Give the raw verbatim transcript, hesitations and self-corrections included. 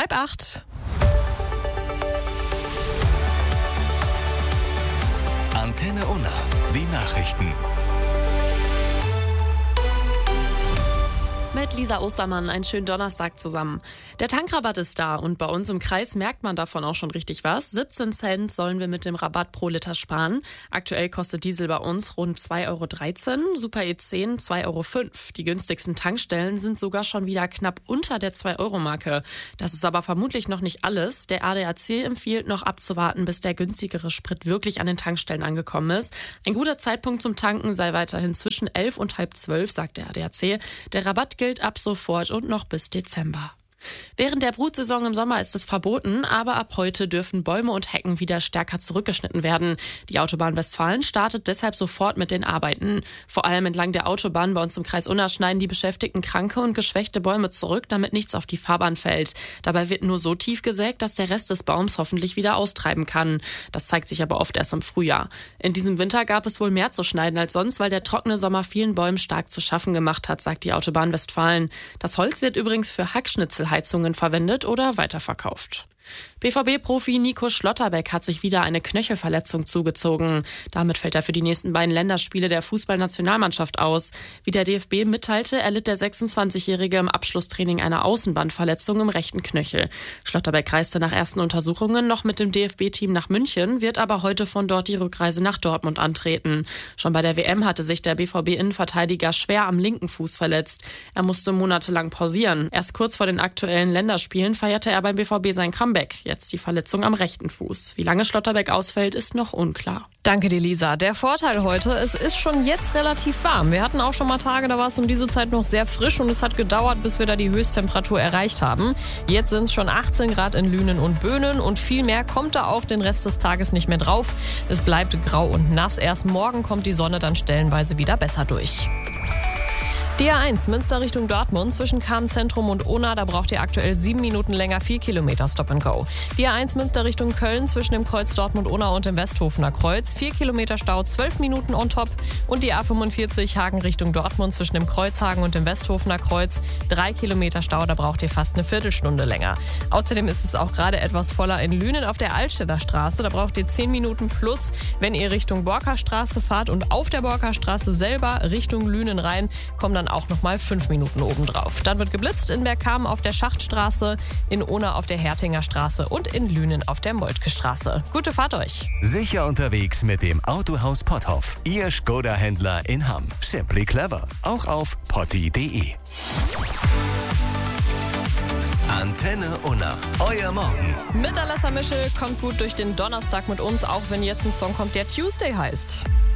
halb acht. Antenne Unna, die Nachrichten. Mit Lisa Ostermann einen schönen Donnerstag zusammen. Der Tankrabatt ist da und bei uns im Kreis merkt man davon auch schon richtig was. siebzehn Cent sollen wir mit dem Rabatt pro Liter sparen. Aktuell kostet Diesel bei uns rund zwei Euro dreizehn, Super E zehn zwei Euro fünf. Die günstigsten Tankstellen sind sogar schon wieder knapp unter der zwei Euro Marke. Das ist aber vermutlich noch nicht alles. Der A D A C empfiehlt noch abzuwarten, bis der günstigere Sprit wirklich an den Tankstellen angekommen ist. Ein guter Zeitpunkt zum Tanken sei weiterhin zwischen elf und halb zwölf, sagt der A D A C. Der Rabatt gilt ab sofort und noch bis Dezember. Während der Brutsaison im Sommer ist es verboten, aber ab heute dürfen Bäume und Hecken wieder stärker zurückgeschnitten werden. Die Autobahn Westfalen startet deshalb sofort mit den Arbeiten. Vor allem entlang der Autobahn bei uns im Kreis Unna schneiden die Beschäftigten kranke und geschwächte Bäume zurück, damit nichts auf die Fahrbahn fällt. Dabei wird nur so tief gesägt, dass der Rest des Baums hoffentlich wieder austreiben kann. Das zeigt sich aber oft erst im Frühjahr. In diesem Winter gab es wohl mehr zu schneiden als sonst, weil der trockene Sommer vielen Bäumen stark zu schaffen gemacht hat, sagt die Autobahn Westfalen. Das Holz wird übrigens für Hackschnitzelheizungen verwendet oder weiterverkauft. B V B-Profi Nico Schlotterbeck hat sich wieder eine Knöchelverletzung zugezogen. Damit fällt er für die nächsten beiden Länderspiele der Fußballnationalmannschaft aus. Wie der D F B mitteilte, erlitt der sechsundzwanzigjährige im Abschlusstraining eine Außenbandverletzung im rechten Knöchel. Schlotterbeck reiste nach ersten Untersuchungen noch mit dem D F B-Team nach München, wird aber heute von dort die Rückreise nach Dortmund antreten. Schon bei der W M hatte sich der B V B-Innenverteidiger schwer am linken Fuß verletzt. Er musste monatelang pausieren. Erst kurz vor den aktuellen Länderspielen feierte er beim B V B sein Comeback. Jetzt die Verletzung am rechten Fuß. Wie lange Schlotterbeck ausfällt, ist noch unklar. Danke dir, Lisa. Der Vorteil heute, es ist schon jetzt relativ warm. Wir hatten auch schon mal Tage, da war es um diese Zeit noch sehr frisch und es hat gedauert, bis wir da die Höchsttemperatur erreicht haben. Jetzt sind es schon achtzehn Grad in Lünen und Böhnen und viel mehr kommt da auch den Rest des Tages nicht mehr drauf. Es bleibt grau und nass. Erst morgen kommt die Sonne dann stellenweise wieder besser durch. Die A eins Münster Richtung Dortmund zwischen Cham-Zentrum und Unna, da braucht ihr aktuell sieben Minuten länger, vier Kilometer Stop and Go. Die A eins Münster Richtung Köln zwischen dem Kreuz Dortmund-Unna und dem Westhofener Kreuz, vier Kilometer Stau, zwölf Minuten on top. Und die A fünfundvierzig Hagen Richtung Dortmund zwischen dem Kreuzhagen und dem Westhofener Kreuz, drei Kilometer Stau, da braucht ihr fast eine Viertelstunde länger. Außerdem ist es auch gerade etwas voller in Lünen auf der Altstädter Straße, da braucht ihr zehn Minuten plus, wenn ihr Richtung Borkerstraße fahrt und auf der Borkerstraße selber Richtung Lünen rein, kommen dann auch nochmal fünf Minuten obendrauf. Dann wird geblitzt in Bergkamen auf der Schachtstraße, in Unna auf der Hertinger Straße und in Lünen auf der Moltke Straße. Gute Fahrt euch! Sicher unterwegs mit dem Autohaus Potthoff. Ihr Skoda-Händler in Hamm. Simply clever. Auch auf potti punkt de. Antenne Unna. Euer Morgen. Mit Alessa Mischel kommt gut durch den Donnerstag mit uns, auch wenn jetzt ein Song kommt, der Tuesday heißt.